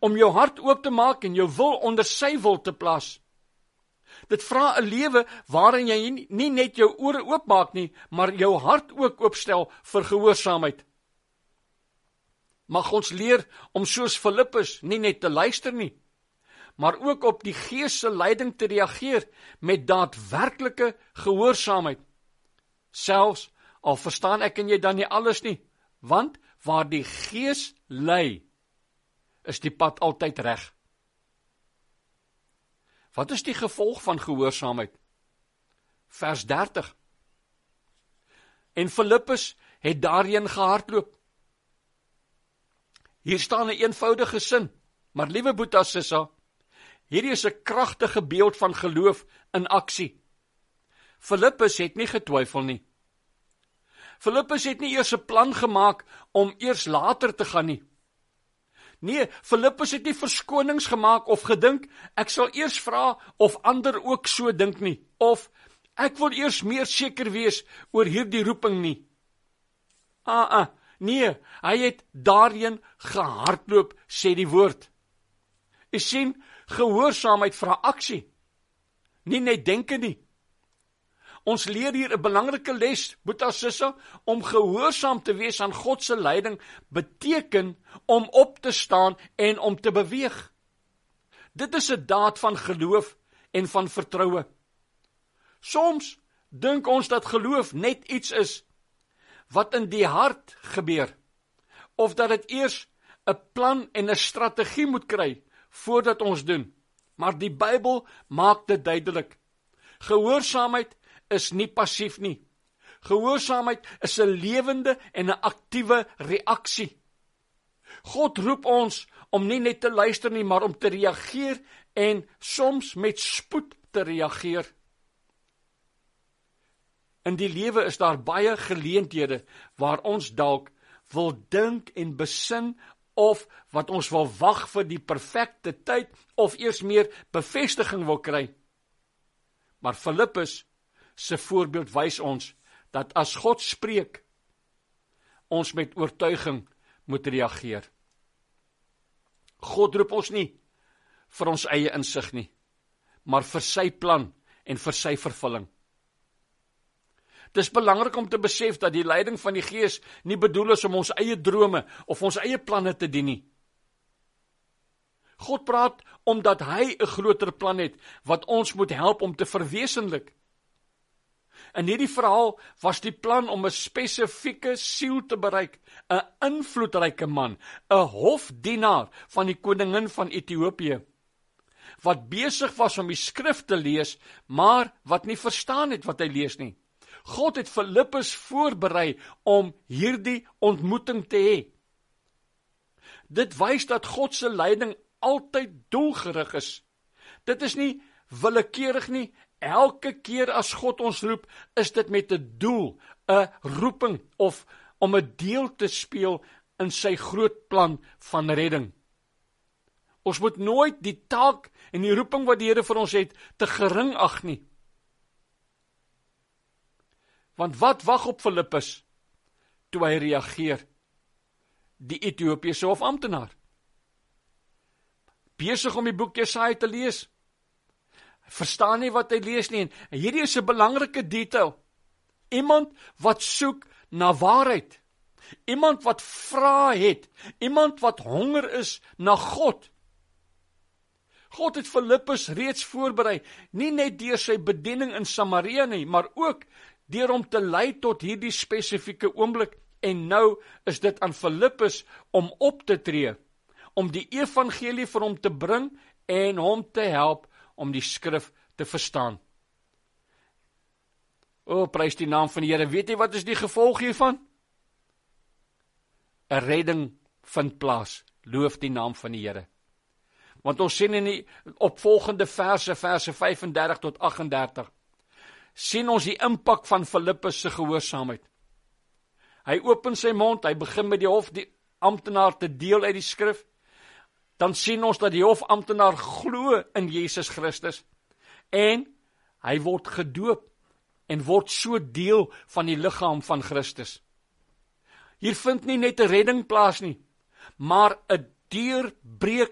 om jou hart oop te maak en jou wil onder sy wil te plaas. Dit vra 'n lewe waarin jy nie net jou ore oopmaak nie, maar jou hart ook oopstel vir gehoorsaamheid. Mag ons leer om soos Filippus nie net te luister nie, maar ook op die Gees se leiding te reageer met daadwerklike gehoorsaamheid. Selfs al verstaan ek en jy dan nie alles nie, want waar die Gees lei, is die pad altyd reg. Wat is die gevolg van gehoorsaamheid? Vers 30. En Filippus het daarheen gehardloop. Hier staan 'n eenvoudige sin, maar liewe Boeta Sissa, hierdie is 'n kragtige beeld van geloof in aksie. Filippus het nie getwyfel nie. Filippus het nie eers 'n plan gemaak om eers later te gaan nie. Nee, Filippus het nie verskonings gemaak of gedink, ek sal eers vra of ander ook so dink nie, of ek wil eers meer seker wees oor hierdie roeping nie. Nee, hy het daarheen gehardloop, sê die woord. U sien, gehoorsaamheid vra aksie, nie net denke nie. Ons leer hier 'n belangrike les, Boeta Sissa, om gehoorsaam te wees aan God se leiding beteken om op te staan en om te beweeg. Dit is 'n daad van geloof en van vertroue. Soms dink ons dat geloof net iets is wat in die hart gebeur, of dat dit eers 'n plan en 'n strategie moet kry voordat ons doen. Maar die Bybel maak dit duidelik. Gehoorsaamheid is nie passief nie. Gehoorsaamheid is 'n lewende en 'n aktiewe reaksie. God roep ons om nie net te luister nie, maar om te reageer en soms met spoed te reageer. In die lewe is daar baie geleenthede waar ons dalk wil dink en besin of wat ons wil wag vir die perfekte tyd of eers meer bevestiging wil kry. Maar Filippus se voorbeeld wys ons dat as God spreek, ons met oortuiging moet reageer. God roep ons nie vir ons eie insig nie, maar vir sy plan en vir sy vervulling. Dit is belangrik om te besef dat die leiding van die Gees nie bedoel is om ons eie drome of ons eie planne te dien nie. God praat omdat hy 'n groter plan het wat ons moet help om te verwesenlik. In hierdie verhaal was die plan om 'n spesifieke siel te bereik, 'n invloedryke man, 'n hofdienaar van die koningin van Ethiopië, wat besig was om die skrif te lees, maar wat nie verstaan het wat hy lees nie. God het Filippus voorberei om hierdie ontmoeting te hê. Dit wys dat God se leiding altyd doelgerig is. Dit is nie willekeurig nie. Elke keer as God ons roep, is dit met 'n doel, 'n roeping of om 'n deel te speel in sy groot plan van redding. Ons moet nooit die taak en die roeping wat die Here vir ons het, te gering ag nie. Want wat wag op Filippus toe hy reageer? Die Ethiopiese hofamptenaar. Besig om die boek Jesaja te lees. Verstaan nie wat hy lees nie. En hierdie is 'n belangrike detail. Iemand wat soek na waarheid. Iemand wat vrae het. Iemand wat honger is na God. God het Filippus reeds voorberei, nie net deur sy bediening in Samaria nie, maar ook deur hom te lei tot hierdie spesifieke oomblik. En nou is dit aan Filippus om op te tree, om die evangelie vir hom te bring en hom te help om die skrif te verstaan. Prys die naam van die Here. Weet jy wat is die gevolg hiervan? 'n Redding vind plaas. Loof die naam van die Here. Want ons sien in die opvolgende verse 35 tot 38, sien ons die impak van Filippus se gehoorsaamheid. Hy open sy mond, hy begin met die hofamptenaar te deel uit die skrif. Dan sien ons dat die hofamptenaar glo in Jesus Christus en hy word gedoop en word so deel van die liggaam van Christus. Hier vind nie net 'n redding plaas nie, maar 'n deurbreek